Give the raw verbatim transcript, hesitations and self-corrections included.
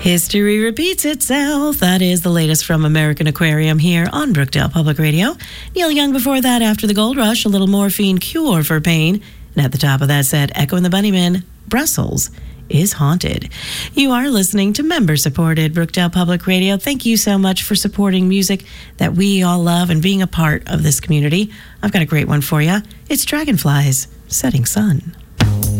History repeats itself. That is the latest from American Aquarium here on Brookdale Public Radio. Neil Young before that, After the Gold Rush, a little morphine cure for pain. And at the top of that said, Echo and the Bunnymen, Brussels is haunted. You are listening to member-supported Brookdale Public Radio. Thank you so much for supporting music that we all love and being a part of this community. I've got a great one for you. It's Dragonflies, Setting Sun.